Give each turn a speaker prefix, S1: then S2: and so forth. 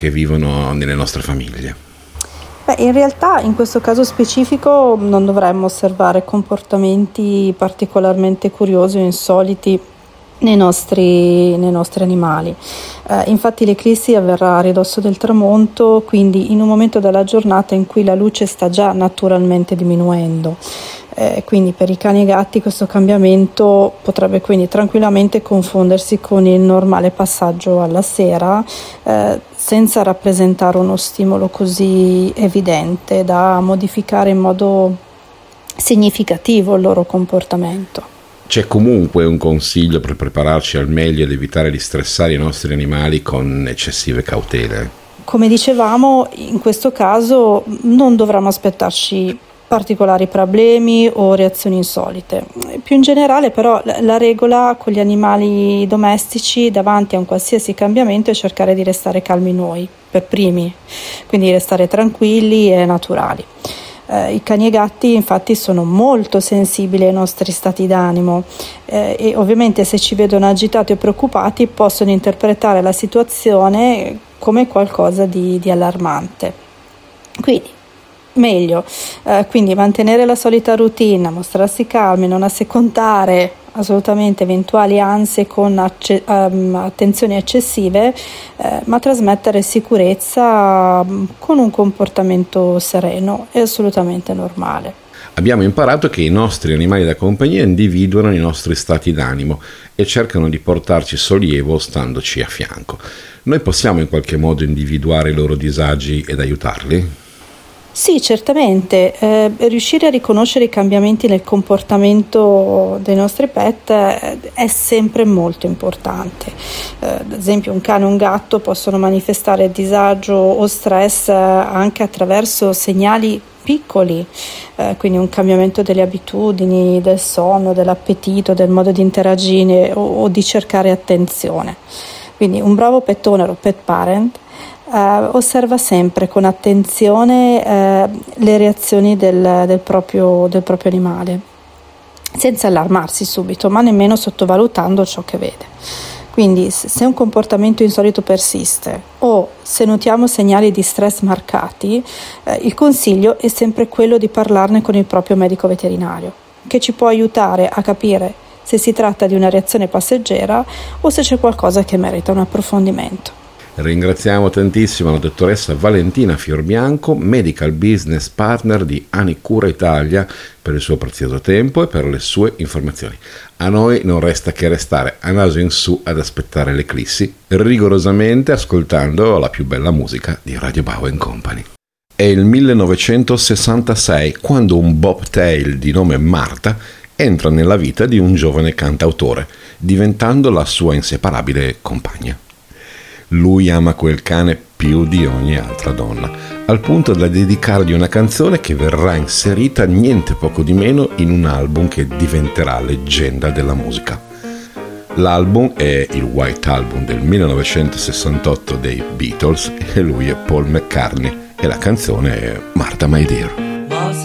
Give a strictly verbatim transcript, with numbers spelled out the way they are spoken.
S1: che vivono nelle nostre famiglie?
S2: Beh, in realtà in questo caso specifico non dovremmo osservare comportamenti particolarmente curiosi o insoliti nei nostri, nei nostri animali. Eh, infatti l'eclissi avverrà a ridosso del tramonto, quindi in un momento della giornata in cui la luce sta già naturalmente diminuendo. Eh, quindi per i cani e i gatti questo cambiamento potrebbe quindi tranquillamente confondersi con il normale passaggio alla sera, eh, senza rappresentare uno stimolo così evidente da modificare in modo significativo il loro comportamento.
S1: C'è comunque un consiglio per prepararci al meglio ed evitare di stressare i nostri animali con eccessive cautele?
S2: Come dicevamo, in questo caso non dovremmo aspettarci particolari problemi o reazioni insolite. Più in generale però la regola con gli animali domestici davanti a un qualsiasi cambiamento è cercare di restare calmi noi per primi, quindi restare tranquilli e naturali. Eh, I cani e i gatti infatti sono molto sensibili ai nostri stati d'animo eh, e ovviamente se ci vedono agitati o preoccupati possono interpretare la situazione come qualcosa di, di allarmante. Quindi meglio, eh, quindi mantenere la solita routine, mostrarsi calmi, non assecondare assolutamente eventuali ansie con acce- um, attenzioni eccessive, eh, ma trasmettere sicurezza um, con un comportamento sereno e assolutamente normale.
S1: Abbiamo imparato che i nostri animali da compagnia individuano i nostri stati d'animo e cercano di portarci sollievo standoci a fianco. Noi possiamo in qualche modo individuare i loro disagi ed aiutarli?
S2: Sì, certamente. Eh, riuscire a riconoscere i cambiamenti nel comportamento dei nostri pet eh, è sempre molto importante. Eh, ad esempio un cane e un gatto possono manifestare disagio o stress eh, anche attraverso segnali piccoli, eh, quindi un cambiamento delle abitudini, del sonno, dell'appetito, del modo di interagire o, o di cercare attenzione. Quindi un bravo pet owner o pet parent Uh, osserva sempre con attenzione uh, le reazioni del, del, proprio, del proprio animale, senza allarmarsi subito, ma nemmeno sottovalutando ciò che vede. Quindi se un comportamento insolito persiste o se notiamo segnali di stress marcati, uh, il consiglio è sempre quello di parlarne con il proprio medico veterinario, che ci può aiutare a capire se si tratta di una reazione passeggera o se c'è qualcosa che merita un approfondimento.
S1: Ringraziamo tantissimo la dottoressa Valentina Fiorbianco, Medical Business Partner di Anicura Italia, per il suo prezioso tempo e per le sue informazioni. A noi non resta che restare a naso in su ad aspettare l'eclissi, rigorosamente ascoltando la più bella musica di Radio Bau and Company. È il millenovecentosessantasei quando un bobtail di nome Marta entra nella vita di un giovane cantautore, diventando la sua inseparabile compagna. Lui ama quel cane più di ogni altra donna, al punto da dedicargli una canzone che verrà inserita niente poco di meno in un album che diventerà leggenda della musica. L'album è il White Album del millenovecentosessantotto dei Beatles e lui è Paul McCartney e la canzone è Martha My Dear.